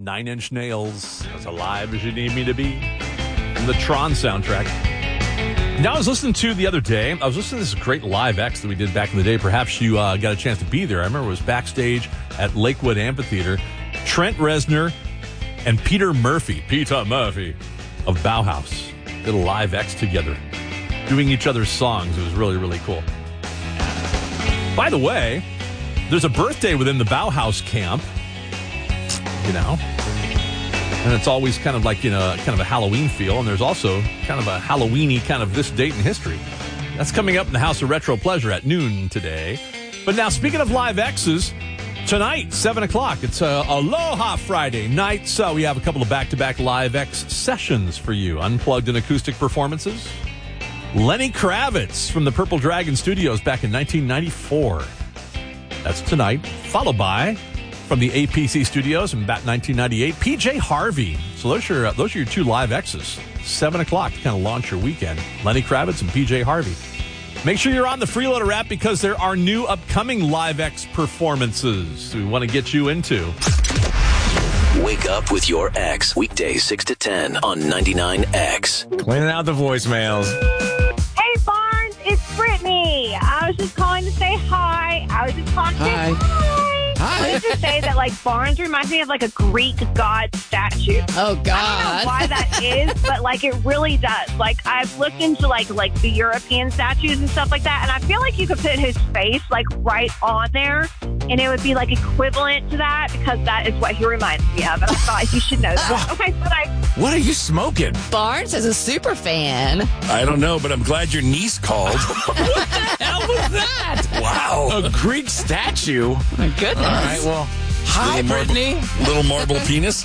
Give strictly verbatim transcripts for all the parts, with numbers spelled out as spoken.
Nine Inch Nails, as alive as you need me to be, from the Tron soundtrack. Now, I was listening to the other day, I was listening to this great Live X that we did back in the day. Perhaps you uh, got a chance to be there. I remember it was backstage at Lakewood Amphitheater. Trent Reznor and Peter Murphy, Peter Murphy of Bauhaus, did a Live X together, doing each other's songs. It was really, really cool. By the way, there's a birthday within the Bauhaus camp, you know, and it's always kind of like, you know, kind of a Halloween feel, and there's also kind of a Halloween-y kind of this date in history. That's coming up in the House of Retro Pleasure at noon today. But now, speaking of Live X's, tonight, seven o'clock, it's uh, Aloha Friday night, so we have a couple of back-to-back Live X sessions for you, unplugged and acoustic performances. Lenny Kravitz from the Purple Dragon Studios back in nineteen ninety-four. That's tonight, followed by, from the A P C Studios in about nineteen ninety-eight, P J Harvey. So those are, uh, those are your two Live X's. seven o'clock to kind of launch your weekend. Lenny Kravitz and P J Harvey. Make sure you're on the Freeloader app because there are new upcoming Live X performances we want to get you into. Wake up with your X, weekdays six to ten on ninety-nine X. Cleaning out the voicemails. Hey, Barnes, it's Brittany. I was just calling to say hi. I was just calling to Hi. say hi. Hi. I wanted to say that, like, Barnes reminds me of, like, a Greek god statue. Oh, I don't God. know why that is, but, like, it really does. Like, I've looked into, like, like the European statues and stuff like that, and I feel like you could put his face, like, right on there, and it would be, like, equivalent to that, because that is what he reminds me of, and I thought you should know that. Okay, but I... What are you smoking? Barnes is a super fan. I don't know, but I'm glad your niece called. What the hell was that? Wow. A Greek statue? My goodness. All right, well, hi, Little marble- Brittany. Little marble penis.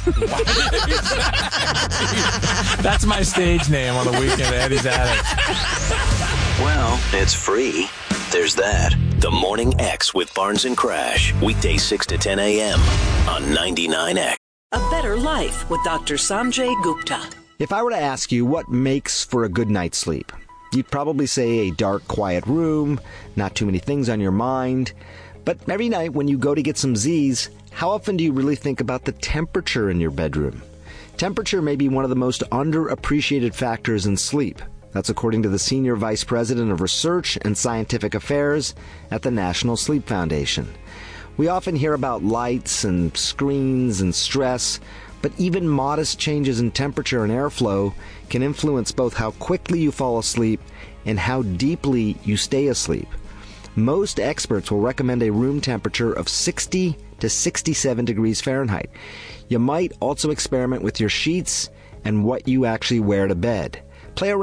That's my stage name on the weekend at Eddie's Attic. Well, it's free. There's that. The Morning X with Barnes and Crash. Weekdays six to ten a.m. on ninety-nine X. A Better Life with Doctor Sanjay Gupta. If I were to ask you what makes for a good night's sleep, you'd probably say a dark, quiet room, not too many things on your mind. But every night when you go to get some Z's, how often do you really think about the temperature in your bedroom? Temperature may be one of the most underappreciated factors in sleep. That's according to the Senior Vice President of Research and Scientific Affairs at the National Sleep Foundation. We often hear about lights and screens and stress, but even modest changes in temperature and airflow can influence both how quickly you fall asleep and how deeply you stay asleep. Most experts will recommend a room temperature of sixty to sixty-seven degrees Fahrenheit. You might also experiment with your sheets and what you actually wear to bed. Play around